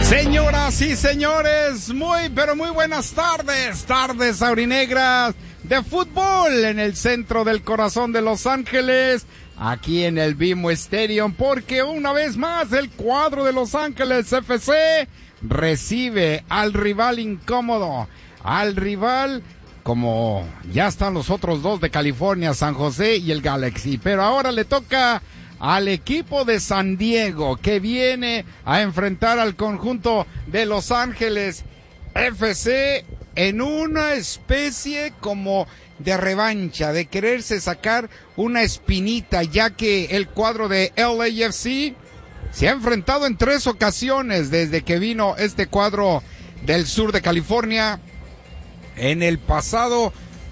Señoras y señores, muy buenas tardes aurinegras de fútbol en el centro del corazón de Los Ángeles, aquí en el BMO Stadium, porque una vez más el cuadro de Los Ángeles FC recibe al rival incómodo, al rival como ya están los otros dos de California, San José y el Galaxy, pero ahora le toca al equipo de San Diego, que viene a enfrentar al conjunto de Los Ángeles FC en una especie como de revancha, de quererse sacar una espinita, ya que el cuadro de LAFC se ha enfrentado en 3 ocasiones desde que vino este cuadro del sur de California. En el pasado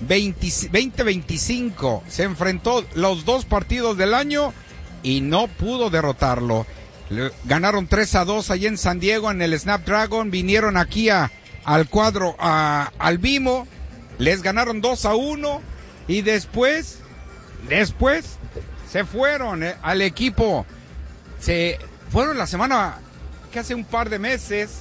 2025 se enfrentó los 2 partidos del año y no pudo derrotarlo. Ganaron 3-2 allí en San Diego en el Snapdragon, vinieron aquí al cuadro, al BMO, les ganaron 2-1 y después se fueron al equipo, se fueron la semana, que hace un par de meses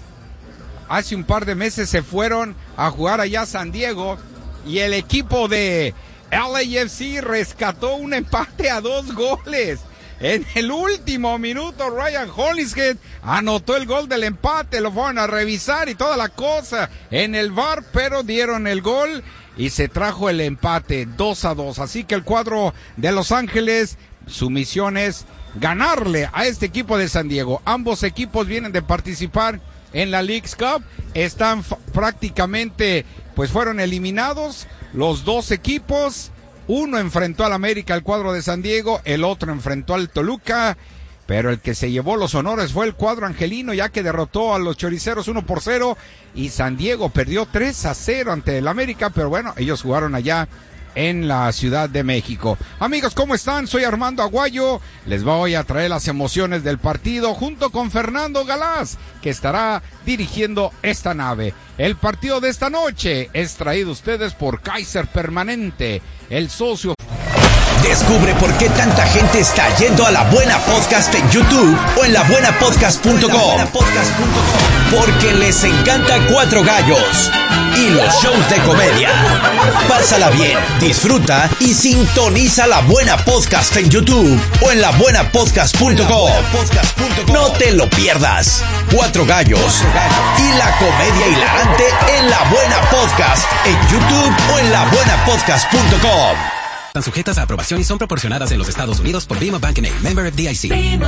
se fueron a jugar allá a San Diego y el equipo de LAFC rescató un empate a 2 goles. En el último minuto, Ryan Hollingshead anotó el gol del empate, lo fueron a revisar y toda la cosa en el VAR, pero dieron el gol y se trajo el empate 2-2. Así que el cuadro de Los Ángeles, su misión es ganarle a este equipo de San Diego. Ambos equipos vienen de participar en la Leagues Cup, están prácticamente, pues fueron eliminados los 2 equipos. Uno enfrentó al América, el cuadro de San Diego, el otro enfrentó al Toluca, pero el que se llevó los honores fue el cuadro angelino, ya que derrotó a los choriceros 1-0 y San Diego perdió 3-0 ante el América, pero bueno, ellos jugaron allá en la Ciudad de México. Amigos, ¿cómo están? Soy Armando Aguayo, les voy a traer las emociones del partido junto con Fernando Galaz, que estará dirigiendo esta nave. El partido de esta noche es traído a ustedes por Kaiser Permanente, el socio. Descubre por qué tanta gente está yendo a La Buena Podcast en YouTube o en labuenapodcast.com. Porque les encanta Cuatro Gallos y los shows de comedia. Pásala bien, disfruta y sintoniza La Buena Podcast en YouTube o en labuenapodcast.com. No te lo pierdas. Cuatro Gallos y la comedia hilarante en La Buena Podcast en YouTube o en labuenapodcast.com. Están sujetas a aprobación y son proporcionadas en los Estados Unidos por BMO Bank N.A., member FDIC.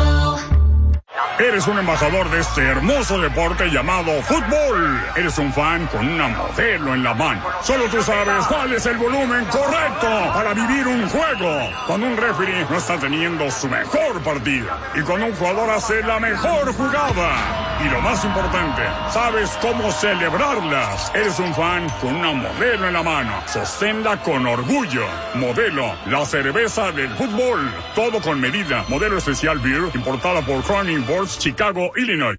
Eres un embajador de este hermoso deporte llamado fútbol. Eres un fan con una modelo en la mano. Solo tú sabes cuál es el volumen correcto para vivir un juego. Cuando un referee no está teniendo su mejor partida. Y cuando un jugador hace la mejor jugada. Y lo más importante, sabes cómo celebrarlas. Eres un fan con una modelo en la mano. Sosténla con orgullo. Modelo, la cerveza del fútbol. Todo con medida. Modelo especial beer, importada por Crown Imports, Chicago, Illinois.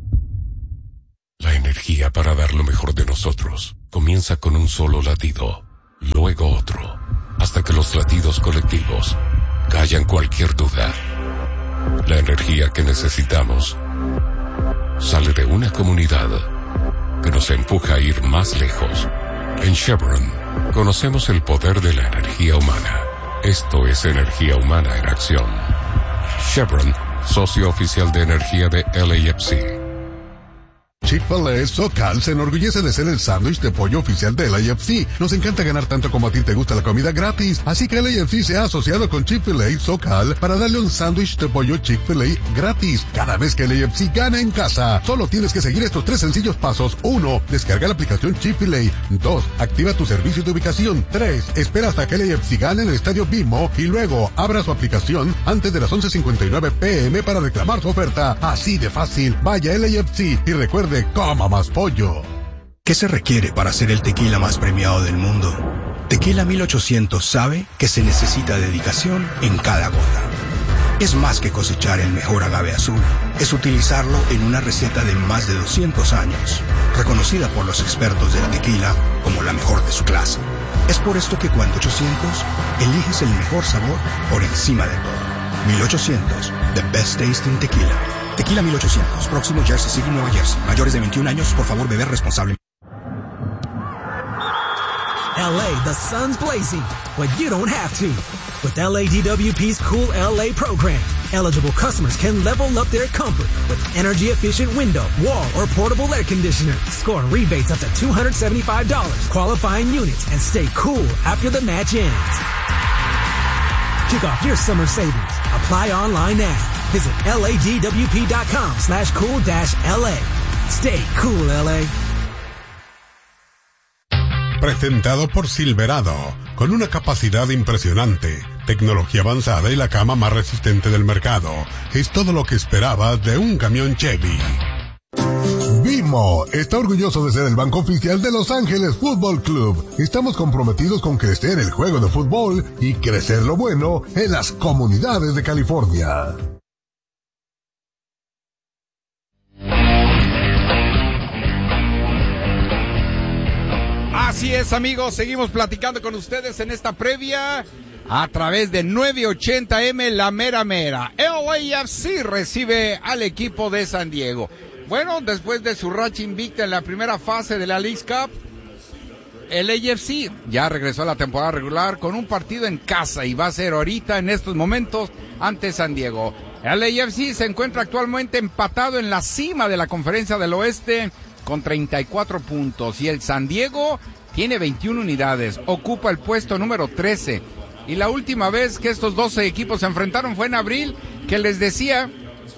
La energía para dar lo mejor de nosotros comienza con un solo latido, luego otro, hasta que los latidos colectivos callan cualquier duda. La energía que necesitamos sale de una comunidad que nos empuja a ir más lejos. En Chevron conocemos el poder de la energía humana. Esto es energía humana en acción. Chevron, socio oficial de energía de LAFC. Chick-fil-A SoCal se enorgullece de ser el sándwich de pollo oficial de LAFC. Nos encanta ganar tanto como a ti te gusta la comida gratis, así que LAFC se ha asociado con Chick-fil-A SoCal para darle un sándwich de pollo Chick-fil-A gratis cada vez que LAFC gana en casa. Solo tienes que seguir estos 3 sencillos pasos. 1. Descarga la aplicación Chick-fil-A. 2. Activa tu servicio de ubicación. 3. Espera hasta que LAFC gane en el estadio BMO y luego abra su aplicación antes de las 11:59 p.m. para reclamar su oferta. Así de fácil. Vaya a LAFC y recuerde, coma más pollo. ¿Qué se requiere para ser el tequila más premiado del mundo? Tequila 1800 sabe que se necesita dedicación en cada gota. Es más que cosechar el mejor agave azul. Es utilizarlo en una receta de más de 200 años, reconocida por los expertos del tequila como la mejor de su clase. Es por esto que cuando 800, eliges el mejor sabor por encima de todo. 1800, the best tasting tequila. Tequila 1800, próximo Jersey City, Nueva Jersey. Mayores de 21 años, por favor, beber responsablemente. LA, the sun's blazing, but you don't have to. With LADWP's Cool LA program, eligible customers can level up their comfort with energy-efficient window, wall, or portable air conditioner. Score rebates up to $275, qualifying units, and stay cool after the match ends. Kick off your summer savings. Apply online now. Visit LADWP.com/cool-LA. Stay cool, LA. Presentado por Silverado, con una capacidad impresionante, tecnología avanzada y la cama más resistente del mercado. Es todo lo que esperabas de un camión Chevy. Bimbo está orgulloso de ser el banco oficial de Los Ángeles Football Club. Estamos comprometidos con crecer el juego de fútbol y crecer lo bueno en las comunidades de California. Así es, amigos, seguimos platicando con ustedes en esta previa a través de 980M La Mera Mera. LAFC recibe al equipo de San Diego. Bueno, después de su racha invicta en la primera fase de la Leagues Cup, el LAFC ya regresó a la temporada regular con un partido en casa y va a ser ahorita en estos momentos ante San Diego. El LAFC se encuentra actualmente empatado en la cima de la Conferencia del Oeste con 34 puntos y el San Diego tiene 21 unidades, ocupa el puesto número 13 y la última vez que estos 12 equipos se enfrentaron fue en abril, que les decía,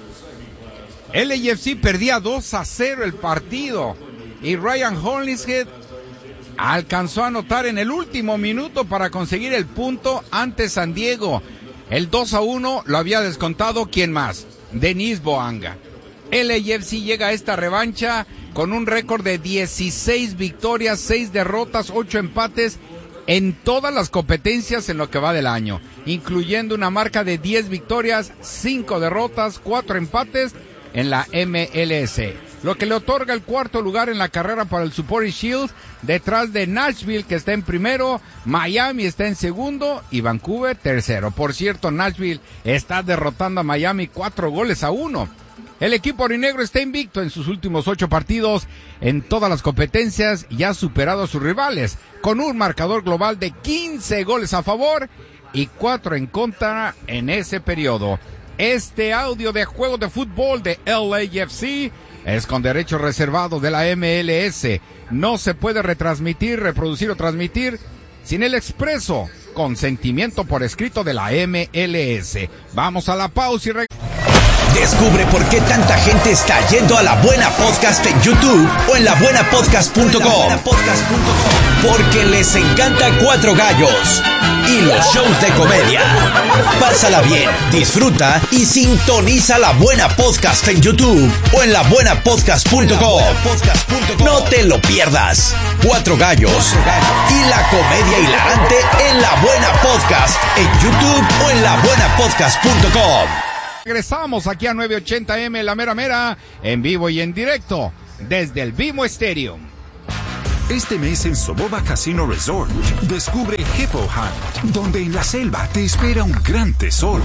el LAFC perdía 2-0 el partido y Ryan Hollingshead alcanzó a anotar en el último minuto para conseguir el punto ante San Diego. El 2-1 lo había descontado, ¿quién más? Denis Boanga. El LAFC llega a esta revancha con un récord de 16 victorias, 6 derrotas, 8 empates en todas las competencias en lo que va del año, incluyendo una marca de 10 victorias, 5 derrotas, 4 empates en la MLS, lo que le otorga el cuarto lugar en la carrera para el Supporters Shield, detrás de Nashville, que está en primero, Miami está en segundo y Vancouver tercero. Por cierto, Nashville está derrotando a Miami 4-1. El equipo aurinegro está invicto en sus últimos 8 partidos en todas las competencias y ha superado a sus rivales, con un marcador global de 15 goles a favor y 4 en contra en ese periodo. Este audio de juego de fútbol de LAFC es con derecho reservado de la MLS. No se puede retransmitir, reproducir o transmitir sin el expreso consentimiento por escrito de la MLS. Vamos a la pausa y Descubre por qué tanta gente está yendo a La Buena Podcast en YouTube o en labuenapodcast.com. Porque les encanta Cuatro Gallos y los shows de comedia. Pásala bien, disfruta y sintoniza La Buena Podcast en YouTube o en labuenapodcast.com. No te lo pierdas. Cuatro Gallos y la comedia hilarante en La Buena Podcast en YouTube o en labuenapodcast.com. Regresamos aquí a 980M La Mera Mera, en vivo y en directo, desde el BMO Stadium. Este mes en Soboba Casino Resort, descubre Hippo Hunt, donde en la selva te espera un gran tesoro.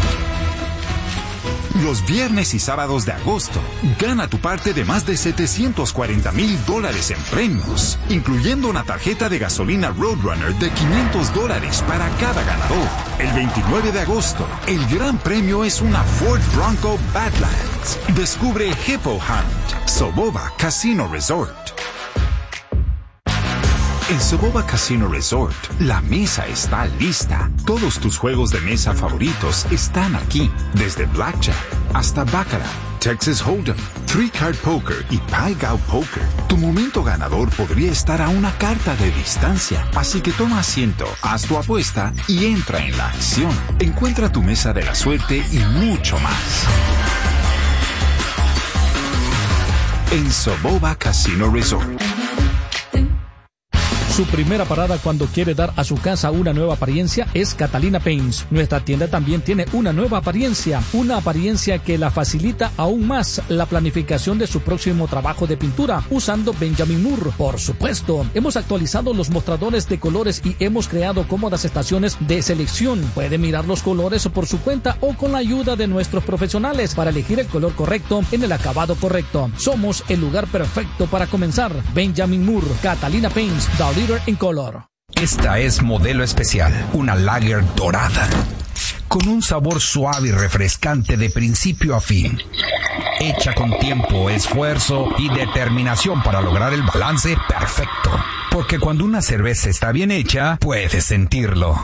Los viernes y sábados de agosto, gana tu parte de más de $740,000 en premios, incluyendo una tarjeta de gasolina Roadrunner de $500 para cada ganador. El 29 de agosto, el gran premio es una Ford Bronco Badlands. Descubre Hippo Hunt, Soboba Casino Resort. En Soboba Casino Resort, la mesa está lista. Todos tus juegos de mesa favoritos están aquí. Desde Blackjack hasta Baccarat, Texas Hold'em, Three Card Poker y Pai Gow Poker. Tu momento ganador podría estar a una carta de distancia. Así que toma asiento, haz tu apuesta y entra en la acción. Encuentra tu mesa de la suerte y mucho más. En Soboba Casino Resort. Su primera parada cuando quiere dar a su casa una nueva apariencia es Catalina Paints. Nuestra tienda también tiene una nueva apariencia que la facilita aún más la planificación de su próximo trabajo de pintura usando Benjamin Moore. Por supuesto, hemos actualizado los mostradores de colores y hemos creado cómodas estaciones de selección. Puede mirar los colores por su cuenta o con la ayuda de nuestros profesionales para elegir el color correcto en el acabado correcto. Somos el lugar perfecto para comenzar. Benjamin Moore, Catalina Paints, the leader in color. Esta es Modelo Especial, una lager dorada, con un sabor suave y refrescante de principio a fin. Hecha con tiempo, esfuerzo y determinación para lograr el balance perfecto. Porque cuando una cerveza está bien hecha, puedes sentirlo.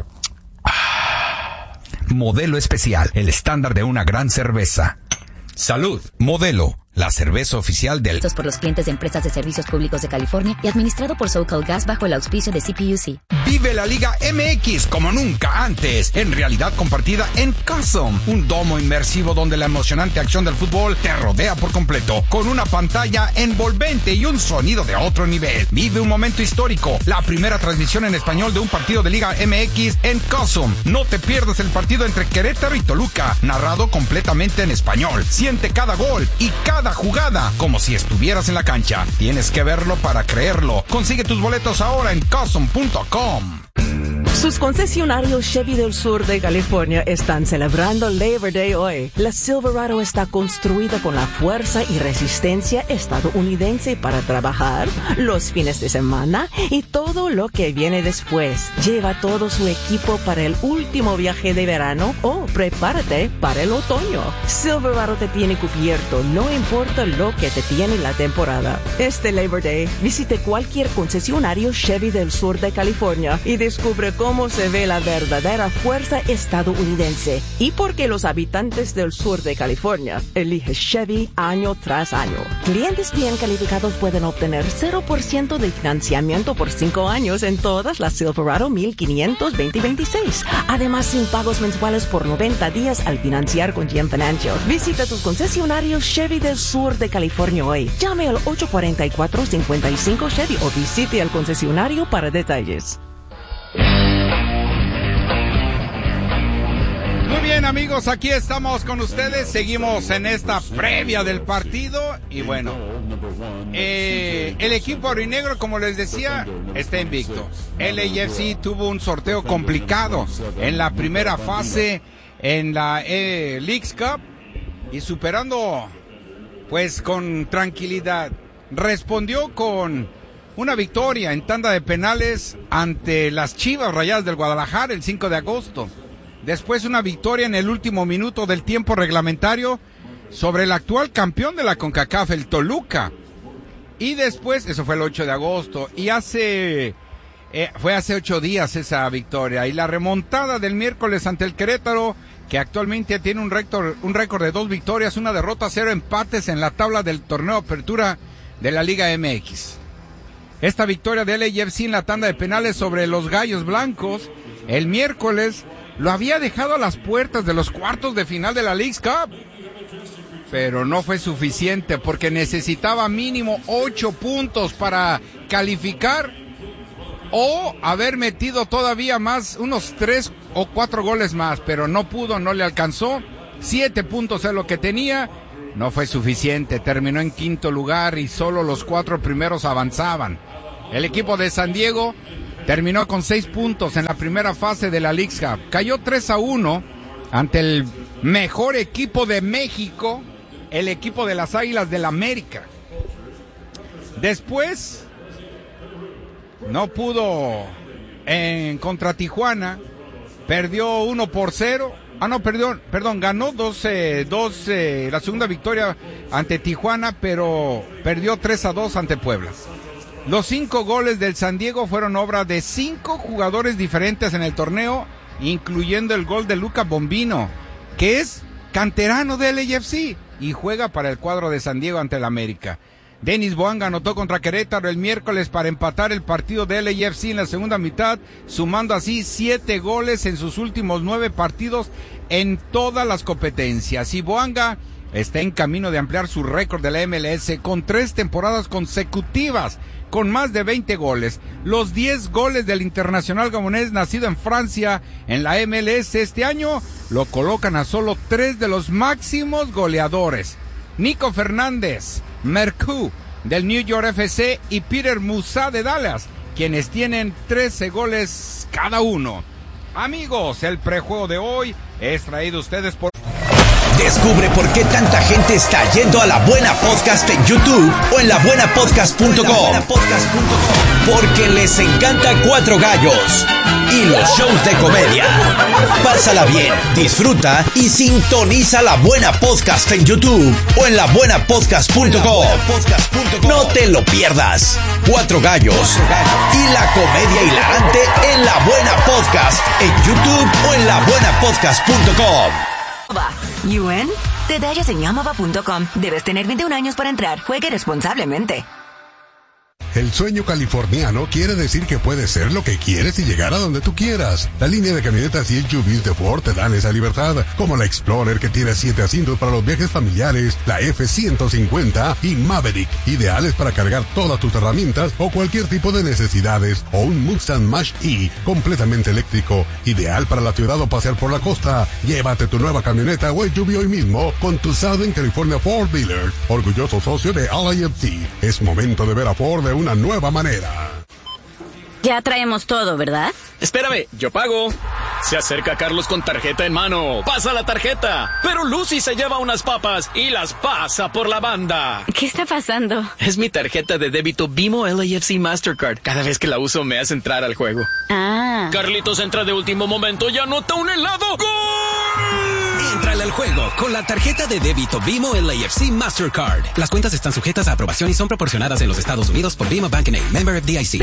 Modelo Especial, el estándar de una gran cerveza. Salud. Modelo, la cerveza oficial del... Por los clientes de empresas de servicios públicos de California y administrado por SoCalGas bajo el auspicio de CPUC. Vive la Liga MX como nunca antes, en realidad compartida en Custom, un domo inmersivo donde la emocionante acción del fútbol te rodea por completo, con una pantalla envolvente y un sonido de otro nivel. Vive un momento histórico, la primera transmisión en español de un partido de Liga MX en Custom. No te pierdas el partido entre Querétaro y Toluca, narrado completamente en español. Siente cada gol y cada jugada como si estuvieras en la cancha. Tienes que verlo para creerlo. Consigue tus boletos ahora en Custom.com. Sus concesionarios Chevy del sur de California están celebrando Labor Day hoy. La Silverado está construida con la fuerza y resistencia estadounidense para trabajar los fines de semana y todo lo que viene después. Lleva todo su equipo para el último viaje de verano o prepárate para el otoño. Silverado te tiene cubierto, no importa lo que te tiene la temporada. Este Labor Day, visite cualquier concesionario Chevy del sur de California y descubre cómo se ve la verdadera fuerza estadounidense y por qué los habitantes del sur de California eligen Chevy año tras año. Clientes bien calificados pueden obtener 0% de financiamiento por 5 años en todas las Silverado 1500 2026. Además, sin pagos mensuales por 90 días al financiar con GM Financial. Visita tus concesionarios Chevy del sur de California hoy. Llame al 844-55 Chevy o visite al concesionario para detalles. Muy bien, amigos, aquí estamos con ustedes. Seguimos en esta previa del partido. Y bueno, el equipo aurinegro, como les decía, está invicto. LAFC tuvo un sorteo complicado en la primera fase en la Leagues Cup y superando pues con tranquilidad. Respondió con una victoria en tanda de penales ante las Chivas Rayadas del Guadalajara el 5 de agosto. Después una victoria en el último minuto del tiempo reglamentario sobre el actual campeón de la CONCACAF, el Toluca. Y después, eso fue el 8 de agosto, y fue hace 8 días esa victoria. Y la remontada del miércoles ante el Querétaro, que actualmente tiene un récord de 2 victorias, 1 derrota, 0 empates en la tabla del torneo Apertura de la Liga MX. Esta victoria de LAFC en la tanda de penales sobre los Gallos Blancos el miércoles lo había dejado a las puertas de los cuartos de final de la Leagues Cup. Pero no fue suficiente porque necesitaba mínimo 8 puntos para calificar o haber metido todavía más, unos 3 o 4 goles más, pero no pudo, no le alcanzó. 7 puntos es lo que tenía, no fue suficiente, terminó en quinto lugar y solo los 4 primeros avanzaban. El equipo de San Diego terminó con 6 puntos en la primera fase de la Leagues Cup. Cayó 3-1 ante el mejor equipo de México, el equipo de las Águilas del América. Después no pudo contra Tijuana, perdió 1-0. Ganó 2 la segunda victoria ante Tijuana, pero perdió 3-2 ante Puebla. Los 5 goles del San Diego fueron obra de 5 jugadores diferentes en el torneo, incluyendo el gol de Luca Bombino, que es canterano del LAFC y juega para el cuadro de San Diego ante el América. Denis Boanga anotó contra Querétaro el miércoles para empatar el partido de LAFC en la segunda mitad, sumando así 7 goles en sus últimos 9 partidos en todas las competencias. Y Boanga está en camino de ampliar su récord de la MLS con 3 temporadas consecutivas, con más de 20 goles. Los 10 goles del internacional gabonés nacido en Francia en la MLS este año lo colocan a solo 3 de los máximos goleadores. Nico Fernández, Mercu del New York FC y Peter Musa de Dallas, quienes tienen 13 goles cada uno. Amigos, el prejuego de hoy es traído a ustedes por... Descubre por qué tanta gente está yendo a La Buena Podcast en YouTube o en labuenapodcast.com. Porque les encanta Cuatro Gallos y los shows de comedia. Pásala bien, disfruta y sintoniza La Buena Podcast en YouTube o en labuenapodcast.com. No te lo pierdas. Cuatro Gallos y la comedia hilarante en La Buena Podcast en YouTube o en labuenapodcast.com. ¿You in? Detalles en Yaamava.com. Debes tener 21 años para entrar. Juegue responsablemente. El sueño californiano quiere decir que puedes ser lo que quieres y llegar a donde tú quieras. La línea de camionetas y SUVs de Ford te dan esa libertad, como la Explorer que tiene 7 asientos para los viajes familiares, la F-150 y Maverick, ideales para cargar todas tus herramientas o cualquier tipo de necesidades, o un Mustang Mach-E completamente eléctrico, ideal para la ciudad o pasear por la costa. Llévate tu nueva camioneta o SUV hoy mismo con tu Southern California Ford Dealer, orgulloso socio de LAFC. Es momento de ver a Ford de una nueva manera. Ya traemos todo, ¿verdad? Espérame, yo pago. Se acerca Carlos con tarjeta en mano. Pasa la tarjeta. Pero Lucy se lleva unas papas y las pasa por la banda. ¿Qué está pasando? Es mi tarjeta de débito Bimo LAFC Mastercard. Cada vez que la uso me hace entrar al juego. Ah. Carlitos entra de último momento y anota un helado. ¡Gol! Entrale al juego con la tarjeta de débito Bimo LAFC Mastercard. Las cuentas están sujetas a aprobación y son proporcionadas en los Estados Unidos por Bimo Bank & Member FDIC.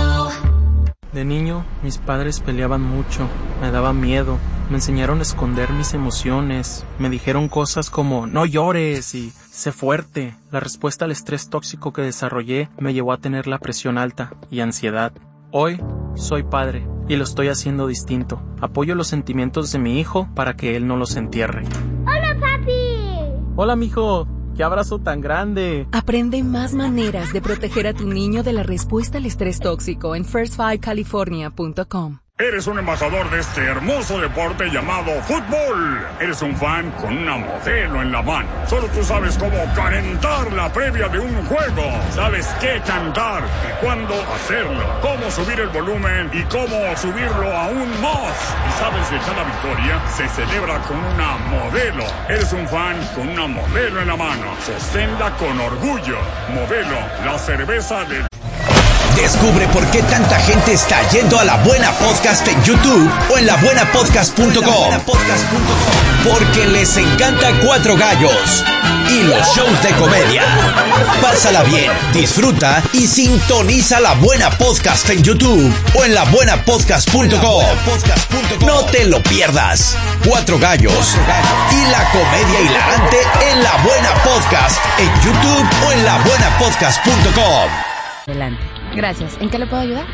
De niño, mis padres peleaban mucho. Me daba miedo. Me enseñaron a esconder mis emociones. Me dijeron cosas como no llores y sé fuerte. La respuesta al estrés tóxico que desarrollé me llevó a tener la presión alta y ansiedad. Hoy soy padre y lo estoy haciendo distinto. Apoyo los sentimientos de mi hijo para que él no los entierre. ¡Hola, papi! Hola, mijo. ¡Qué abrazo tan grande! Aprende más maneras de proteger a tu niño de la respuesta al estrés tóxico en first5california.com. Eres un embajador de este hermoso deporte llamado fútbol. Eres un fan con una modelo en la mano. Solo tú sabes cómo calentar la previa de un juego. Sabes qué cantar y cuándo hacerlo. Cómo subir el volumen y cómo subirlo aún más. Y sabes que cada victoria se celebra con una modelo. Eres un fan con una modelo en la mano. Sosténla con orgullo. Modelo, la cerveza del... Descubre por qué tanta gente está yendo a La Buena Podcast en YouTube o en labuenapodcast.com. Porque les encanta Cuatro Gallos y los shows de comedia. Pásala bien, disfruta y sintoniza La Buena Podcast en YouTube o en labuenapodcast.com. No te lo pierdas. Cuatro Gallos y la comedia hilarante en La Buena Podcast en YouTube o en labuenapodcast.com. Adelante. Gracias. ¿En qué le puedo ayudar?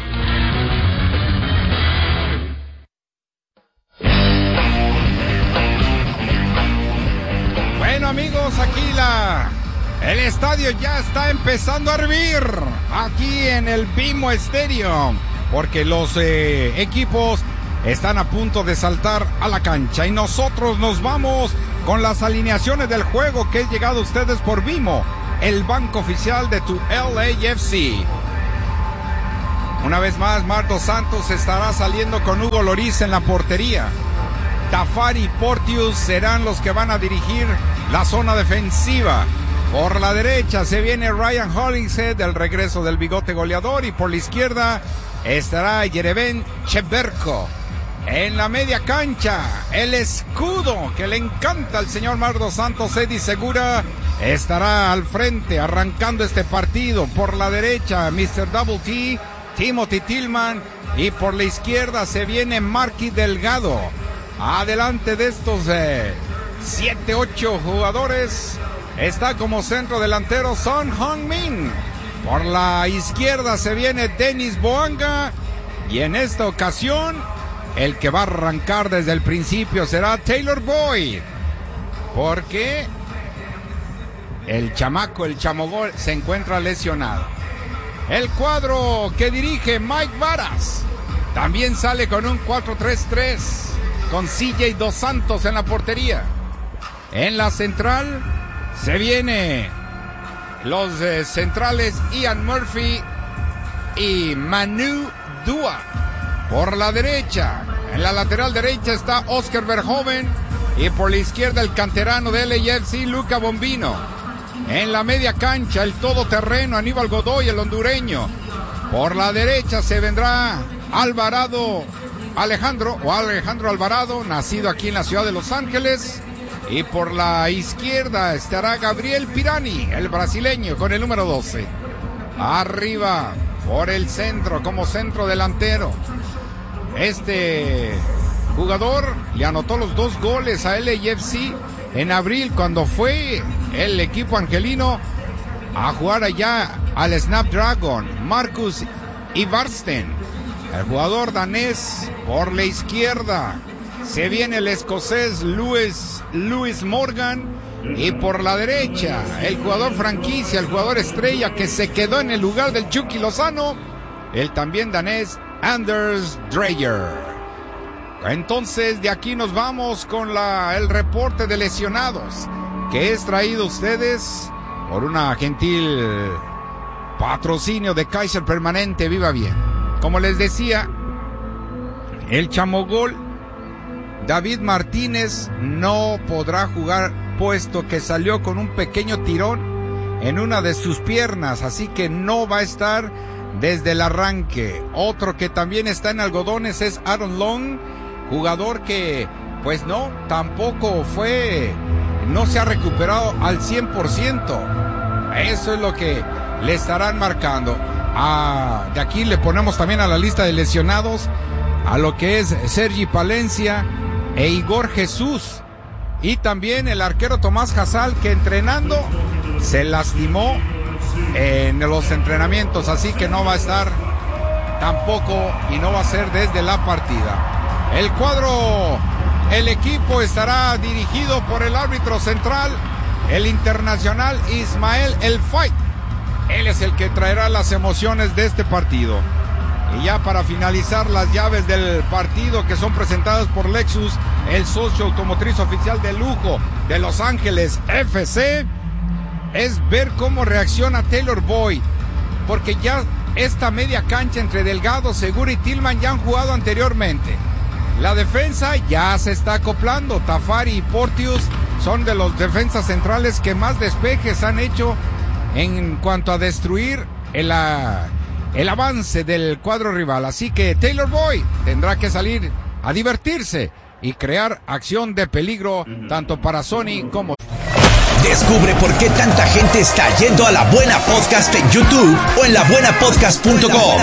Bueno, amigos, aquí el estadio ya está empezando a hervir aquí en el Bimo Stadium, porque los equipos están a punto de saltar a la cancha y nosotros nos vamos con las alineaciones del juego que es llegado a ustedes por Bimo, el banco oficial de tu LAFC. Una vez más, Mardo Santos estará saliendo con Hugo Lloris en la portería. Tafari y Porteous serán los que van a dirigir la zona defensiva. Por la derecha se viene Ryan Hollingshead, del regreso del bigote goleador, y por la izquierda estará Yereven Cheverko. En la media cancha, el escudo que le encanta al señor Mardo Santos, Eddie Segura, estará al frente arrancando este partido. Por la derecha, Mr. Double T, Timothy Tillman, y por la izquierda se viene Marky Delgado. Adelante de estos 7-8 jugadores está como centro delantero Son Heung-min. Por la izquierda se viene Denis Boanga, y en esta ocasión el que va a arrancar desde el principio será Taylor Boyd, porque el chamaco, el chamogol, se encuentra lesionado. El cuadro que dirige Mike Varas también sale con un 4-3-3, con CJ Dos Santos en la portería. En la central se viene los centrales Ian Murphy y Manu Dua. Por la derecha, en la lateral derecha está Oscar Verhoeven y por la izquierda el canterano de LAFC, Luca Bombino. En la media cancha el todoterreno Aníbal Godoy, el hondureño. Por la derecha se vendrá Alvarado Alejandro Alvarado, nacido aquí en la ciudad de Los Ángeles. Y por la izquierda estará Gabriel Pirani, el brasileño, con el número 12. Arriba, por el centro, como centro delantero. Este jugador le anotó los 2 goles a LAFC en abril, cuando fue el equipo angelino a jugar allá al Snapdragon. Marcus Ivarsten, el jugador danés. Por la izquierda se viene el escocés Lewis Morgan. Y por la derecha el jugador franquicia, el jugador estrella que se quedó en el lugar del Chucky Lozano, el también danés Anders Dreyer. Entonces de aquí nos vamos con el reporte de lesionados, que es traído a ustedes por una gentil patrocinio de Kaiser Permanente Viva Bien. Como les decía, el chamogol David Martínez no podrá jugar, puesto que salió con un pequeño tirón en una de sus piernas, así que no va a estar desde el arranque. Otro que también está en algodones es Aaron Long, jugador que pues no se ha recuperado al 100%. Eso es lo que le estarán marcando. De aquí le ponemos también a la lista de lesionados a lo que es Sergi Palencia e Igor Jesús, y también el arquero Tomás Hazal, que entrenando se lastimó en los entrenamientos, así que no va a estar tampoco y no va a ser desde la partida. El equipo estará dirigido por el árbitro central, el internacional Ismael El Fay. Él es el que traerá las emociones de este partido. Y ya para finalizar, las llaves del partido, que son presentadas por Lexus, el socio automotriz oficial de lujo de Los Ángeles FC, es ver cómo reacciona Taylor Boyd, porque ya esta media cancha entre Delgado, Segura y Tillman ya han jugado anteriormente. La defensa ya se está acoplando. Tafari y Porteous son de los defensas centrales que más despejes han hecho en cuanto a destruir el avance del cuadro rival. Así que Taylor Boyd tendrá que salir a divertirse y crear acción de peligro tanto para Sony como... Descubre por qué tanta gente está yendo a La Buena Podcast en YouTube o en labuenapodcast.com.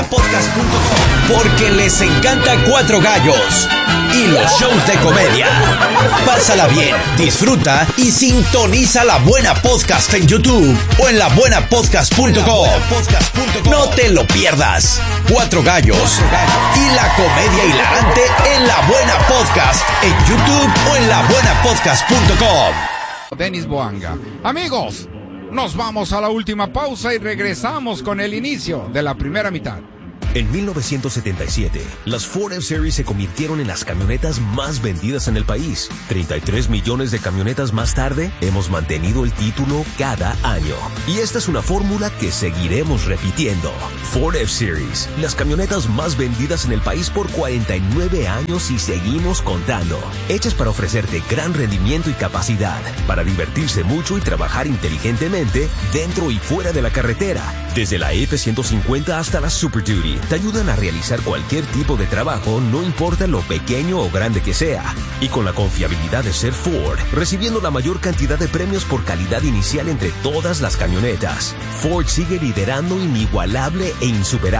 Porque les encanta Cuatro Gallos y los shows de comedia. Pásala bien, disfruta y sintoniza La Buena Podcast en YouTube o en labuenapodcast.com. No te lo pierdas. Cuatro Gallos y la comedia hilarante en La Buena Podcast en YouTube o en labuenapodcast.com. Denis Boanga. Amigos, nos vamos a la última pausa y regresamos con el inicio de la primera mitad. En 1977, las Ford F-Series se convirtieron en las camionetas más vendidas en el país. 33 millones de camionetas más tarde, hemos mantenido el título cada año. Y esta es una fórmula que seguiremos repitiendo. Ford F-Series, las camionetas más vendidas en el país por 49 años y seguimos contando. Hechas para ofrecerte gran rendimiento y capacidad, para divertirse mucho y trabajar inteligentemente dentro y fuera de la carretera. Desde la F-150 hasta la Super Duty, te ayudan a realizar cualquier tipo de trabajo, no importa lo pequeño o grande que sea. Y con la confiabilidad de ser Ford, recibiendo la mayor cantidad de premios por calidad inicial entre todas las camionetas. Ford sigue liderando inigualable e insuperable